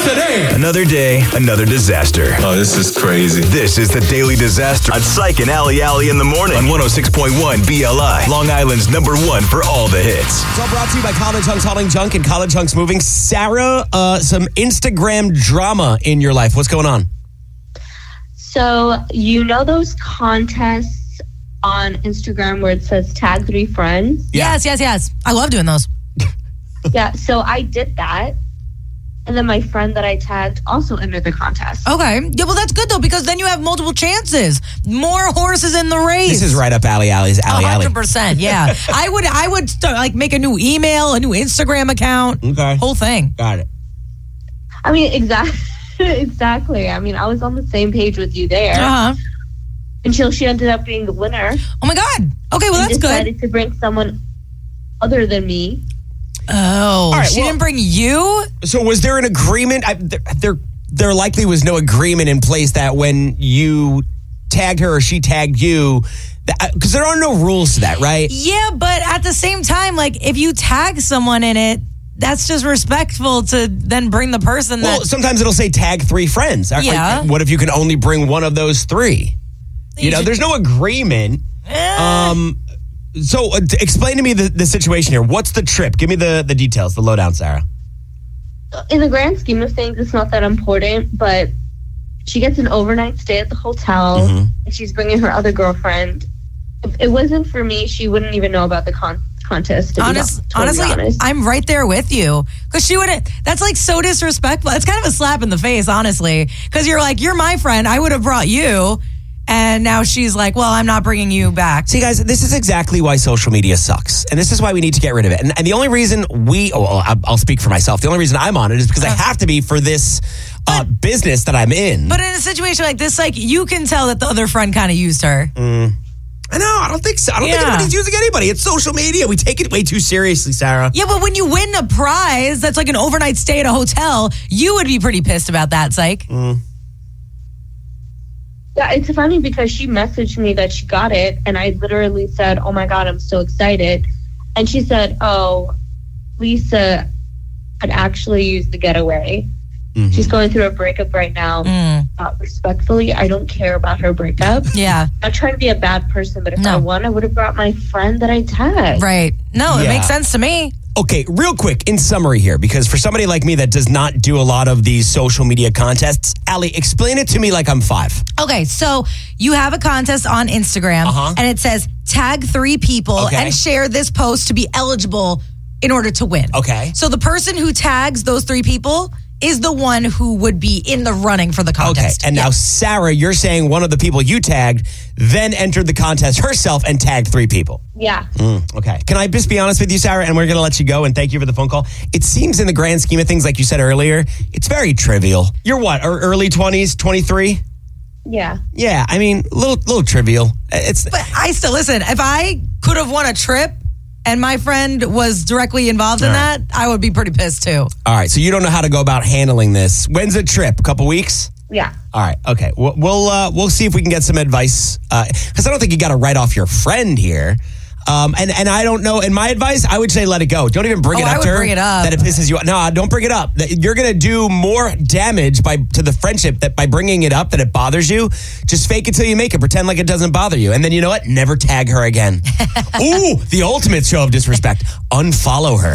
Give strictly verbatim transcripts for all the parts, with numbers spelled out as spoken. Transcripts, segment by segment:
today. Another day, another disaster. Oh, this is crazy. This is the Daily Disaster on Psych and Alley Alley in the morning on one oh six point one B L I, Long Island's number one for all the hits. It's all brought to you by College Hunks Hauling Junk and College Hunks Moving. Sarah, uh, some Instagram drama in your life. What's going on? So, you know those contests on Instagram where it says tag three friends? Yeah. Yes, yes, yes. I love doing those. Yeah, so I did that. And then my friend that I tagged also entered the contest. Okay. Yeah, well, that's good, though, because then you have multiple chances. More horses in the race. This is right up Alley Alley's Alley one hundred Alley. percent, yeah. I would I would start, like, make a new email, a new Instagram account. Okay. Whole thing. Got it. I mean, exactly. Exactly. I mean, I was on the same page with you there. Uh-huh. Until she ended up being the winner. Oh, my God. Okay, well, and that's decided good. to bring someone other than me. Oh, right, she well- didn't bring you? So was there an agreement? I, there, there, there likely was no agreement in place that when you tagged her or she tagged you, because there are no rules to that, right? Yeah, but at the same time, like, if you tag someone in it, that's just respectful to then bring the person that... Well, sometimes it'll say tag three friends. Are- Yeah. are- what if you can only bring one of those three? You, You know, should- there's no agreement. Eh. Um, so uh, t- explain to me the, the situation here. What's the trip? Give me the, the details, the lowdown, Sarah. In the grand scheme of things, it's not that important, but she gets an overnight stay at the hotel, Mm-hmm. and she's bringing her other girlfriend. If it wasn't for me, she wouldn't even know about the con- contest. To Honest, be totally honestly, honest. I'm right there with you. Because she wouldn't, that's like so disrespectful. It's kind of a slap in the face, honestly. Because you're like, you're my friend. I would have brought you. And now she's like, well, I'm not bringing you back. See, guys, this is exactly why social media sucks. And this is why we need to get rid of it. And, and the only reason we, oh, well, I'll speak for myself. The only reason I'm on it is because I have to be for this uh, business that I'm in. But in a situation like this, like, you can tell that the other friend kind of used her. Mm. I know. I don't think so. I don't think Yeah. anybody's using anybody. It's social media. We take it way too seriously, Sarah. Yeah, but when you win a prize that's like an overnight stay at a hotel, you would be pretty pissed about that, Psych. Mm. Yeah, it's funny because she messaged me that she got it, and I literally said, oh my God, I'm so excited. And she said, oh, Lisa had actually used the getaway. Mm-hmm. She's going through a breakup right now. Mm. Uh, respectfully, I don't care about her breakup. Yeah, I'm not trying to be a bad person, but if No. I won, I would have brought my friend that I tagged. right. No, it Yeah. makes sense to me. Okay, real quick, in summary here, because for somebody like me that does not do a lot of these social media contests, Allie, explain it to me like I'm five. Okay, so you have a contest on Instagram, Uh-huh. and it says tag three people Okay. and share this post to be eligible in order to win. Okay. So the person who tags those three people is the one who would be in the running for the Okay, contest. and Yeah. now, Sarah, you're saying one of the people you tagged then entered the contest herself and tagged three people. Yeah. Mm, okay. Can I just be honest with you, Sarah? And we're going to let you go, and thank you for the phone call. It seems in the grand scheme of things, like you said earlier, it's very trivial. You're what, er- early twenties, twenty-three? Yeah. Yeah, I mean, little little trivial. It's But I still, listen, if I could have won a trip and my friend was directly involved in All right. that, I would be pretty pissed too. All right, so you don't know how to go about handling this. When's the trip? A couple weeks? Yeah. All right. Okay. We'll we'll, uh, we'll see if we can get some advice because I don't think you got to write off your friend here. Um, and and I don't know. In my advice, I would say let it go. Don't even bring Oh, it up I would to her. bring it up. That it pisses you off. No, don't bring it up. That you're gonna do more damage by to the friendship that by bringing it up that it bothers you. Just fake it till you make it. Pretend like it doesn't bother you, and then you know what? Never tag her again. Ooh, the ultimate show of disrespect. Unfollow her.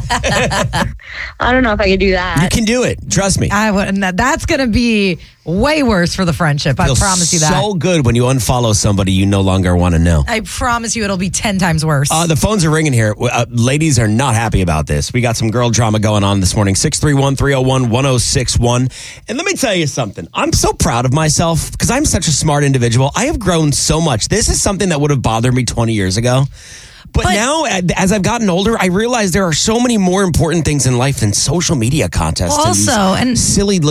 I don't know if I could do that. You can do it. Trust me. I would, and that- that's going to be way worse for the friendship. I Feels promise you that. So good when you unfollow somebody you no longer want to know. I promise you it'll be ten times worse. Uh, the phones are ringing here. Uh, ladies are not happy about this. We got some girl drama going on this morning. six three one, three oh one, one oh six one. And let me tell you something. I'm so proud of myself because I'm such a smart individual. I have grown so much. This is something that would have bothered me twenty years ago. But, But- now, as I've gotten older, I realize there are so many more important things in life than social media contests. Also, and, and- silly